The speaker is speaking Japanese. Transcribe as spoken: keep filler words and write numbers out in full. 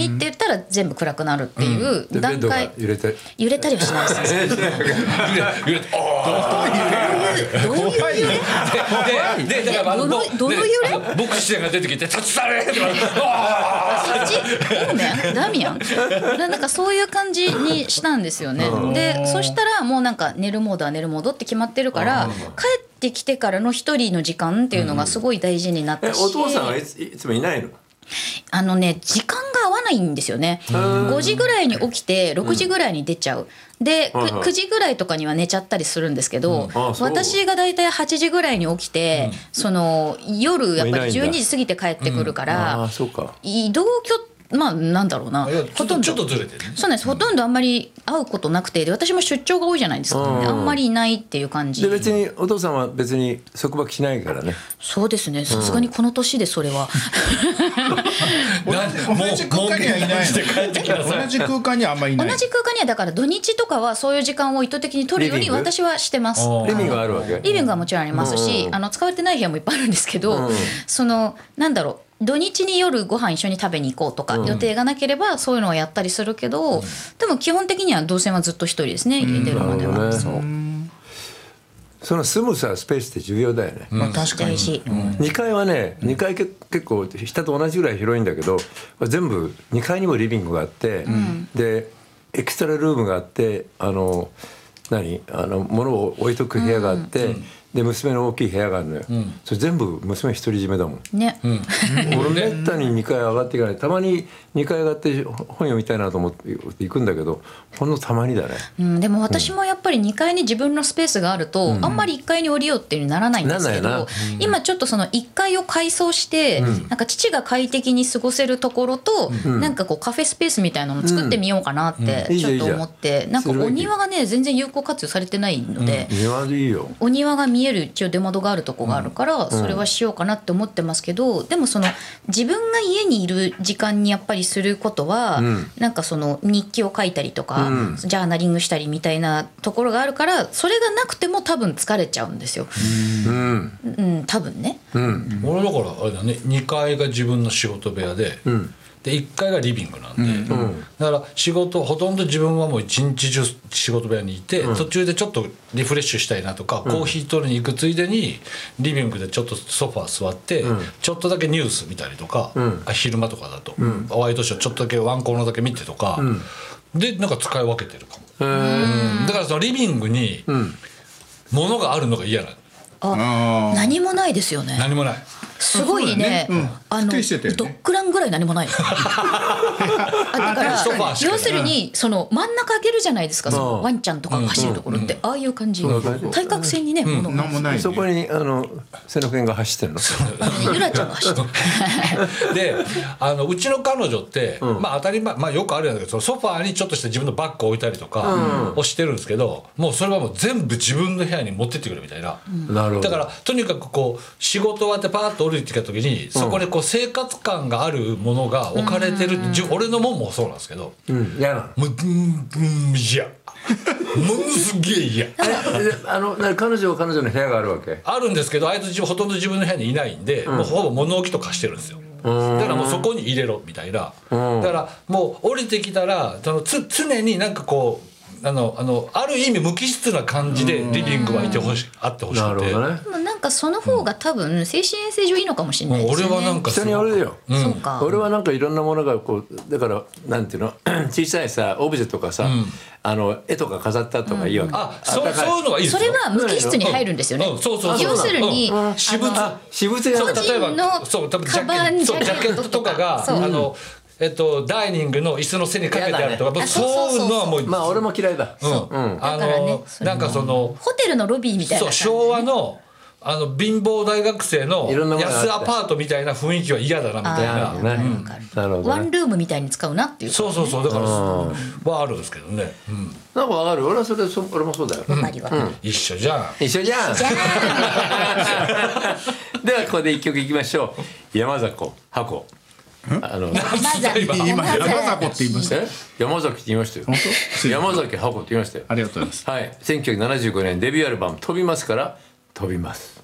みって言ったら全部暗くなるっていう段階、 揺れた揺れたりはしないですね。 揺れてどういう揺れ？ ででだからどのどの揺れ？ 牧師が出てきて立ち去れって言われて、 そっち？オーメン？ダミアン？なんかそういう感じにしたんですよね。でそしたらもうなんか寝るモードは寝るモードって決まってるから、帰ってきてからの一人の時間っていうのがすごい大事になったし、 お父さんはいつ、いつもいないの？ あのね時間が合わないんですよね。ごじぐらいに起きてろくじぐらいに出ちゃう。でくじぐらいとかには寝ちゃったりするんですけど、私がだいたいはちじぐらいに起きて、その夜やっぱりじゅうにじ過ぎて帰ってくるから、移動距離まあなんだろうな、 ほとんどちょっとずれてるね。 そうなんです。ほとんどあんまり会うことなくて、で私も出張が多いじゃないですか。あんまりいないっていう感じで別にお父さんは別に束縛しないからね。 そうですね。さすがにこの年でそれは同じ空間にはいないの。同じ空間にはあんまりいない。 同じ空間にはだから土日とかはそういう時間を意図的に取るように私はしてます。 リビングがあるわけ？ リビングはもちろんありますし、あの使われてない部屋もいっぱいあるんですけど、そのなんだろう、土日に夜ご飯一緒に食べに行こうとか予定がなければそういうのをやったりするけど、うん、でも基本的には動線はずっと一人ですね、家出るまでは、ね、そうその住むさスペースって重要だよね、 うん、まあ確かに、 うん、 にかいはね、にかい結構下と同じぐらい広いんだけど、全部にかいにもリビングがあって、うん、でエクストラルームがあって、あの何あの物を置いとく部屋があって、うんうん、で娘の大きい部屋があるのよ、うん、それ全部娘独り占めだもんね、うん、 俺めったににかい上がっていかない。たまににかい上がって本読みたいなと思って行くんだけど、ほんのたまにだね、うん、 でも私もやっぱりにかいに自分のスペースがあると、うん、あんまりいっかいに降りようっていうにならないんですけど、うん、今ちょっとそのいっかいを改装して、うん、なんか父が快適に過ごせるところと、うん、なんかこうカフェスペースみたいなのを作ってみようかなってちょっと思って、なんかお庭がね全然有効活用されてないので、 うん、庭でいいよ。 お庭が見える一応出窓があるとこがあるから、それはしようかなって思ってますけど、でもその自分が家にいる時間にやっぱりすることは、うん、なんかその日記を書いたりとか、うん、ジャーナリングしたりみたいなところがあるから、それがなくても多分疲れちゃうんですよ、うんうん、多分ね、 うん、俺だからあれだね、にかいが自分の仕事部屋で、うんでいっかいがリビングなんで、うんうん、だから仕事ほとんど自分はもう一日中仕事部屋にいて、うん、途中でちょっとリフレッシュしたいなとか、うん、コーヒー取りに行くついでにリビングでちょっとソファー座って、うん、ちょっとだけニュース見たりとか、うん、昼間とかだと、うん、ワイドショーちょっとだけワンコーナーだけ見てとか、うん、でなんか使い分けてるかも、うん、だからそのリビングに物があるのが嫌なの。 あ、何もないですよね。 何もない。 すごいね、うん、あのドッグランぐらい何もないあだから要するにその真ん中開けるじゃないですか、そのワンちゃんとかが走るところって、ああいう感じ、対角線にね、ものが何もない、そこにあの瀬野犬が走ってるのゆらちゃんが走ってるで、あのうちの彼女って、うん、まあ当たり前、まあ、よくあるんだけど、そのソファーにちょっとした自分のバッグを置いたりとかをしてるんですけど、もうそれはもう全部自分の部屋に持ってってくるみたいな、うん、だからとにかくこう仕事終わってパーッと降りてきた時に、そこでこう生活感があるものが置かれてる、うん、俺のもんもそうなんですけど、 うん、嫌なの。 もう、うん、いやものすげえ嫌あの彼女は彼女の部屋があるわけ？ あるんですけど、あいつほとんど自分の部屋にいないんで、うん、もうほぼ物置とかしてるんですよ。だからもうそこに入れろみたいな、だからもう降りてきたらそのつ常になんかこうあのあのある意味無機質な感じでリビングはいてほしあってほしくて、 でもなんかその方が多分精神衛生上いいのかもしれないですよね。 俺はなんか人によるよ、 うん、そうか。 俺はなんかいろんなものがこうだからなんていうの小さいさオブジェとかさ、うん、あの絵とか飾ったとかいいわけ、うん、 あそうそういうのはいいですよ。 それは無機質に入るんですよね、うんうん、そうそうそう、要するに、うん、 私物私物が個人のそう多分ジャケットとかがあのえっと、ダイニングの椅子の背にかけてあるとか、ね、そういうのはもう、 まあ俺も嫌いだ。 うん、うん、あの、ね、なんかそのホテルのロビーみたいな、 そう昭和のあの貧乏大学生の安アパートみたいな雰囲気は嫌だなみたいな、 ね、うん、なるほどね、ワンルームみたいに使うなっていう、ね、 そうそうそう、だからはあるんですけどね、うん、 なんかわかる。俺はそれそ俺もそうだよ、 わかりわかる、 一緒じゃん一緒じゃんではここで一曲いきましょう。山里箱。あの山崎今山崎って言いました。 山崎って言いましたよ。本当？山崎箱って言いましたよ。 ありがとうございます。 はい。せんきゅうひゃくななじゅうごねんデビューアルバム飛びますから飛びます。